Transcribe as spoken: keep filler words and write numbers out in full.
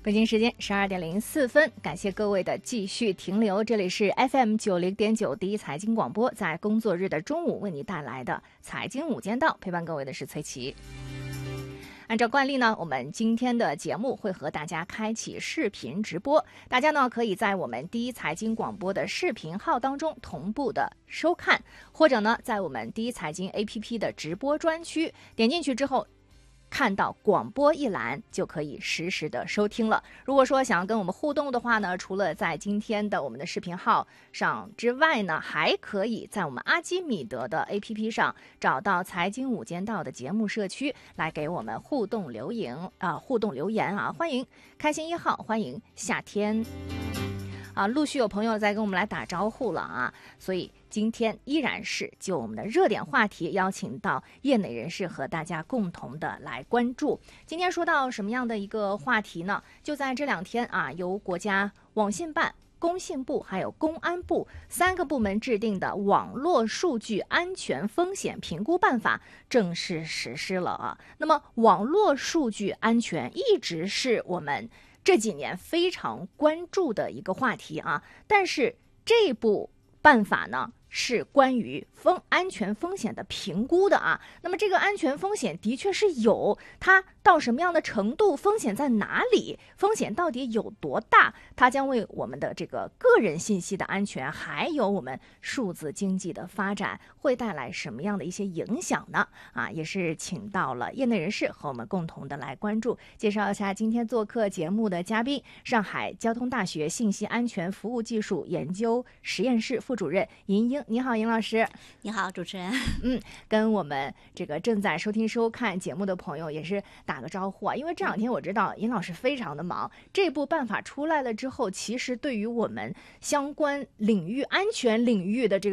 北京时间十二点零四分，感谢各位的继续停留，这里是 F M 九零点九第一财经广播，在工作日的中午为你带来的财经午间道，陪伴各位的是崔琦。按照惯例呢，我们今天的节目会和大家开启视频直播，大家呢可以在我们第一财经广播的视频号当中同步的收看，或者呢在我们第一财经 A P P 的直播专区点进去之后，看到广播一栏就可以实时的收听了。如果说想要跟我们互动的话呢，除了在今天的我们的视频号上之外呢，还可以在我们阿基米德的 A P P 上找到财经午间道的节目社区，来给我们互动留言啊、呃，互动留言啊，欢迎开心一号，欢迎夏天。啊，陆续有朋友在跟我们来打招呼了啊，所以今天依然是就我们的热点话题，邀请到业内人士和大家共同的来关注。今天说到什么样的一个话题呢？就在这两天啊，由国家网信办、工信部还有公安部三个部门制定的网络数据安全风险评估办法正式实施了啊。那么网络数据安全一直是我们这几年非常关注的一个话题啊，但是这部办法呢是关于风安全风险的评估的啊。那么这个安全风险的确是有，它到什么样的程度，风险在哪里，风险到底有多大，它将为我们的这个个人信息的安全，还有我们数字经济的发展会带来什么样的一些影响呢？啊，也是请到了业内人士和我们共同的来关注。介绍一下今天做客节目的嘉宾，上海交通大学信息安全服务技术研究实验室副主任尹英。你好，尹老师。 你好，主持人。 嗯，跟我们这个正在收听收看节目的朋友也是打个招呼啊，因为这两天我知道尹老师非常的忙，这部办法出来了之后，其实对于我们相关领域安全领域的这个